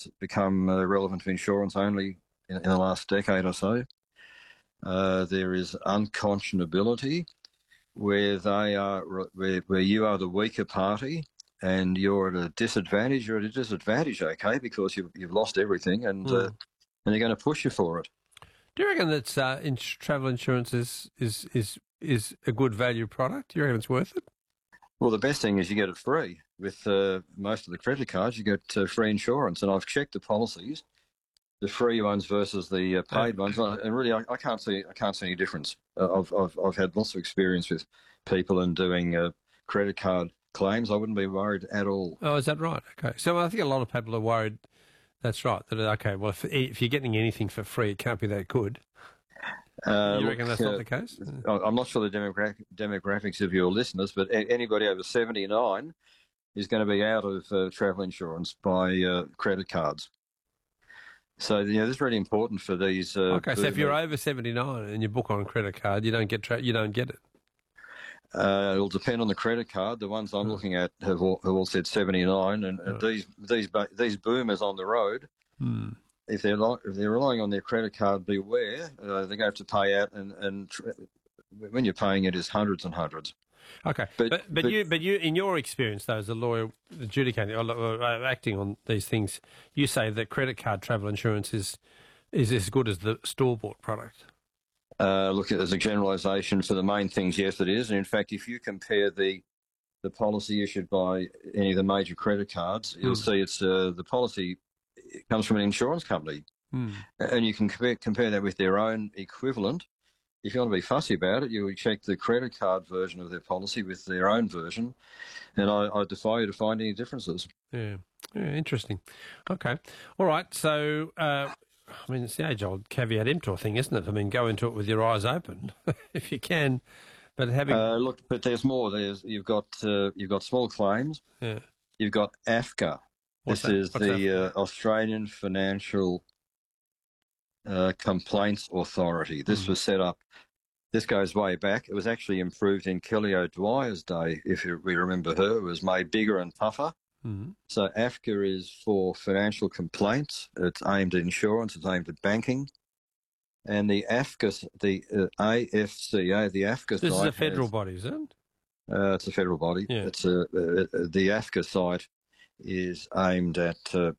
just become relevant to insurance only in the last decade or so. There is unconscionability, where where you are the weaker party and you're at a disadvantage. You're at a disadvantage, okay, because you've lost everything, and they're going to push you for it. Do you reckon that travel insurance is a good value product? Do you reckon it's worth it? Well, the best thing is you get it free. With most of the credit cards, you get free insurance, and I've checked the policies, the free ones versus the paid ones, and really, I can't see any difference. I've had lots of experience with people in doing credit card claims. I wouldn't be worried at all. Oh, is that right? Okay, so I think a lot of people are worried. That's right. That okay, well, if you're getting anything for free, it can't be that good. You reckon that's not the case? I'm not sure the demographics of your listeners, but anybody over 79 is going to be out of travel insurance by credit cards. So this is really important for these. Okay, so if you're over 79 and you book on a credit card, you don't get it. It'll depend on the credit card. The ones I'm looking at have all said 79, and these boomers on the road, if they're relying on their credit card, beware. They're going to have to pay out, and when you're paying it is hundreds and hundreds. Okay, but you, in your experience though, as a lawyer adjudicating or acting on these things, you say that credit card travel insurance is as good as the store-bought product. Look, as a generalisation for the main things, yes, it is. And in fact, if you compare the policy issued by any of the major credit cards, you'll see it's the policy comes from an insurance company, and you can compare that with their own equivalent. If you want to be fussy about it, you would check the credit card version of their policy with their own version, and I defy you to find any differences. Yeah, interesting. Okay, all right. So, it's the age-old caveat emptor thing, isn't it? I mean, go into it with your eyes open if you can. But but there's more. You've got small claims. Yeah. You've got AFCA. What's the Australian Financial Complaints Authority. This was set up. This goes way back. It was actually improved in Kelly O'Dwyer's day. If we remember her, it was made bigger and tougher. So AFCA is for financial complaints. It's aimed at insurance. It's aimed at banking. And the AFCA, the AFCA, the AFCA. This is a federal body, is it? It's a federal body. Yeah. It's the AFCA site is aimed at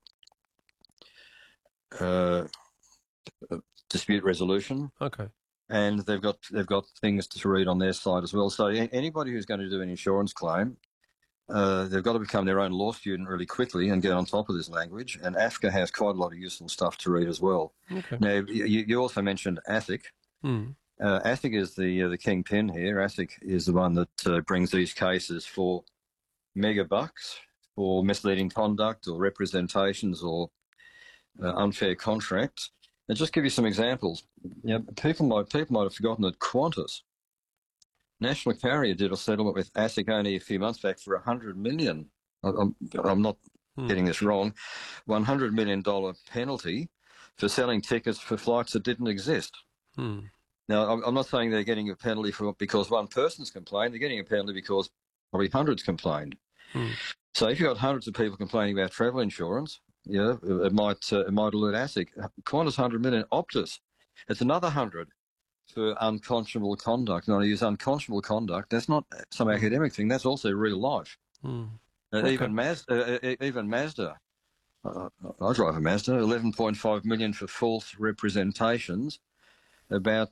dispute resolution. Okay. And they've got things to read on their side as well. So anybody who's going to do an insurance claim, they've got to become their own law student really quickly and get on top of this language. And AFCA has quite a lot of useful stuff to read as well. Okay. Now, you also mentioned ASIC. ASIC is the kingpin here. ASIC is the one that brings these cases for mega bucks, for misleading conduct or representations or unfair contracts. And just give you some examples. People might have forgotten that Qantas, national carrier, did a settlement with ASIC only a few months back for $100 million. I'm not getting this wrong. $100 million penalty for selling tickets for flights that didn't exist. Now, I'm not saying they're getting a penalty because one person's complained. They're getting a penalty because probably hundreds complained. So if you've got hundreds of people complaining about travel insurance, it might alert ASIC. Qantas $100 million, Optus, it's another 100 for unconscionable conduct. And I use unconscionable conduct. That's not some academic thing. That's also real life. Okay. Even Mazda. I drive a Mazda. $11.5 million for false representations about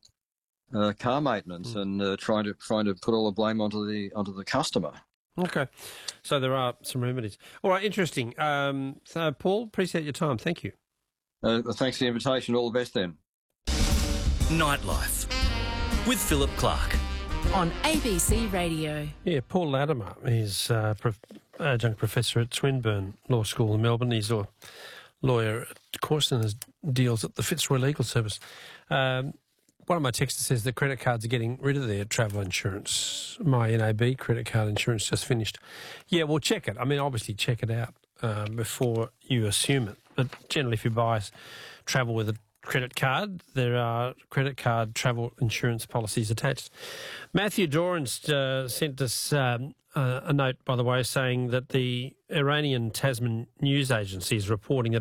car maintenance and trying to put all the blame onto the customer. Okay, so there are some remedies. All right, interesting. So, Paul, appreciate your time. Thank you. Thanks for the invitation. All the best then. Nightlife with Philip Clark on ABC Radio. Yeah, Paul Latimer is adjunct professor at Swinburne Law School in Melbourne. He's a lawyer at Corson and deals at the Fitzroy Legal Service. One of my texters says that credit cards are getting rid of their travel insurance. My NAB credit card insurance just finished. Yeah, well, check it. I mean, obviously check it out before you assume it. But generally, if you buy travel with a credit card, there are credit card travel insurance policies attached. Matthew Dorans sent us a note, by the way, saying that the Iranian Tasman news agency is reporting that